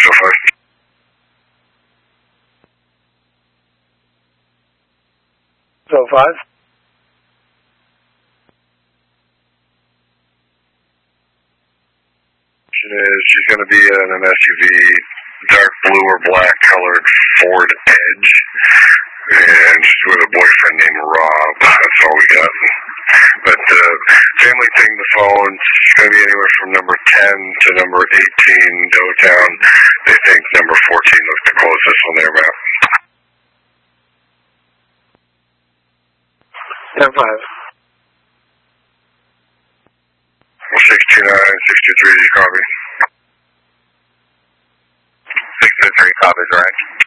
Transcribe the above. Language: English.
605. So 5. She's going to be in an SUV, dark blue or black colored Ford Edge, and she's with a boyfriend named Rob. That's all we got. But family pinged the phone. It's going to be anywhere from number 10 to number 18 Doughtown. They think number 14 looks the closest on their map. 10-5. 629, 623, copy. 623, copy, direct.